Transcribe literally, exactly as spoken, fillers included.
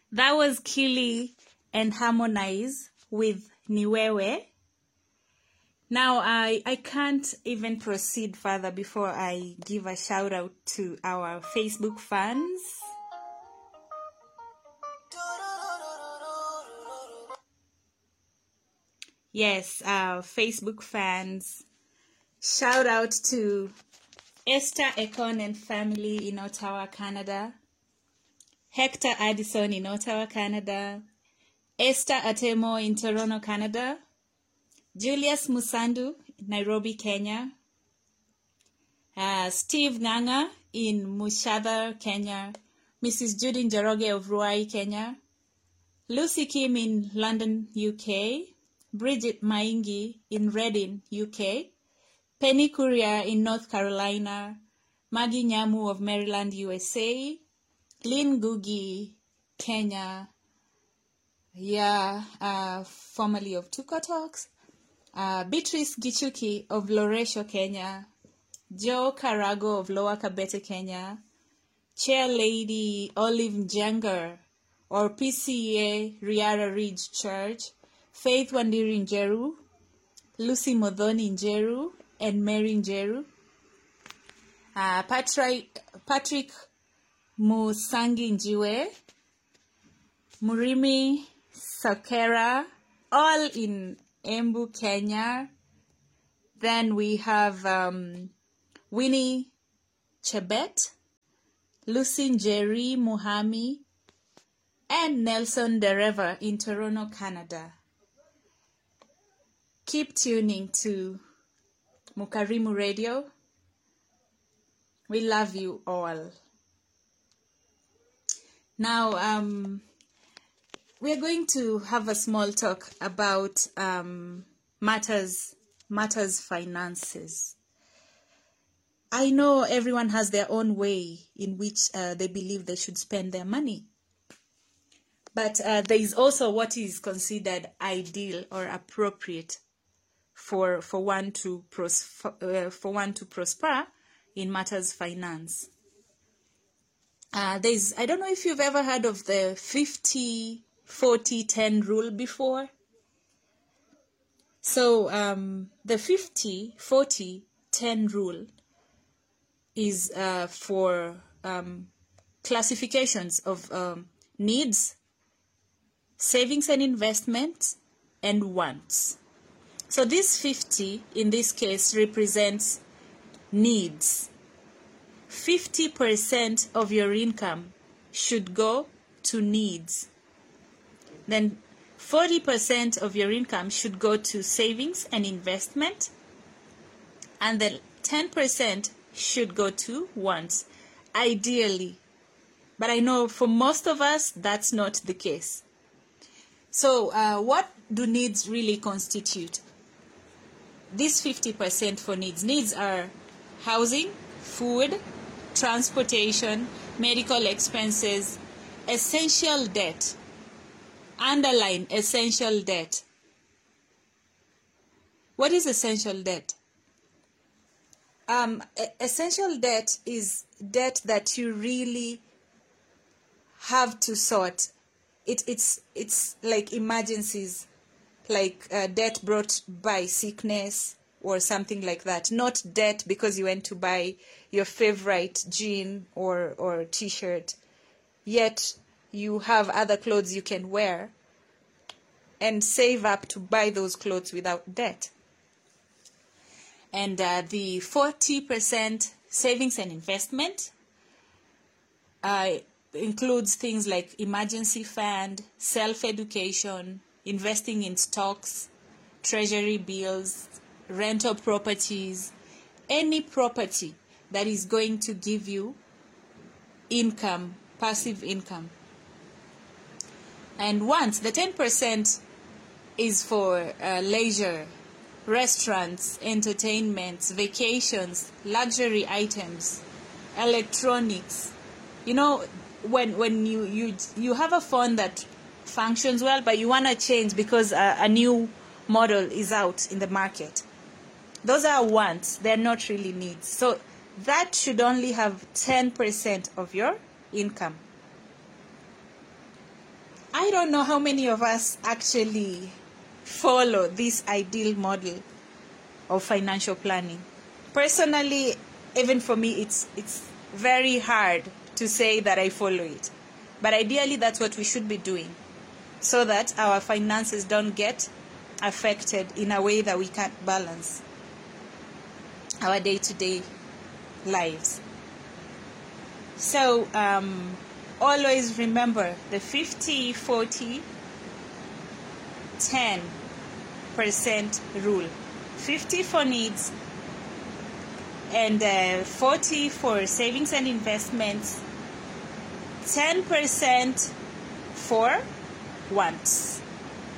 That was Kili and Harmonize with Niwewe. Now, I, I can't even proceed further before I give a shout out to our Facebook fans. Yes, our Facebook fans. Shout out to Esther Ekon and family in Ottawa, Canada. Hector Addison in Ottawa, Canada. Esther Atemo in Toronto, Canada. Julius Musandu, Nairobi, Kenya. Uh, Steve Nganga in Mushadhar, Kenya. Missus Judy Njoroge of Ruai, Kenya. Lucy Kim in London, U K. Bridget Maingi in Reading, U K. Penny Courier in North Carolina. Maggie Nyamu of Maryland, U S A. Lynn Gugi, Kenya. Yeah, uh, formerly of Tuko Talks. Uh, Beatrice Gichuki of Loresho, Kenya. Joe Karago of Lower Kabete, Kenya. Chair Lady Olive Njengar or P C A Riara Ridge Church. Faith Wandiri Njeru. Lucy Modhoni Njeru and Mary Njeru. Uh, Patrick, Patrick Musangi Njiwe. Murimi Sakera, all in Embu, Kenya. Then we have um, Winnie Chebet, Lucy Njeri Muhami, and Nelson Dereva in Toronto, Canada. Keep tuning to Mukarimu Radio. We love you all. Now, um, we are going to have a small talk about um, matters, matters finances. I know everyone has their own way in which uh, they believe they should spend their money. But uh, there is also what is considered ideal or appropriate for for one to pros uh, for one to prosper in matters finance. Uh, there's I don't know if you've ever heard of the fifty forty ten rule before. So um, the fifty forty ten rule is uh, for um, classifications of um, needs, savings and investments, and wants. So this fifty in this case represents needs. fifty percent of your income should go to needs. Then forty percent of your income should go to savings and investment. And then ten percent should go to wants, ideally. But I know for most of us, that's not the case. So uh, what do needs really constitute? This fifty percent for needs. Needs are housing, food, transportation, medical expenses, essential debt. Underline essential debt. What is essential debt? Um, essential debt is debt that you really have to sort. It, it's, it's like emergencies, like uh, debt brought by sickness or something like that. Not debt because you went to buy your favorite jean or, or t-shirt, yet you have other clothes you can wear and save up to buy those clothes without debt. And uh, the forty percent savings and investment uh, includes things like emergency fund, self-education, investing in stocks, treasury bills, rental properties, any property that is going to give you income, passive income. And once, the ten percent is for uh, leisure, restaurants, entertainments, vacations, luxury items, electronics. You know, when when you you you have a phone that functions well, but you want to change because a, a new model is out in the market. Those are wants. They're not really needs. So that should only have ten percent of your income. I don't know how many of us actually follow this ideal model of financial planning. Personally, even for me, it's it's very hard to say that I follow it. But ideally, that's what we should be doing, so that our finances don't get affected in a way that we can't balance our day-to-day lives. So um, always remember the fifty forty ten percent rule. fifty for needs and uh, forty for savings and investments, ten percent for wants.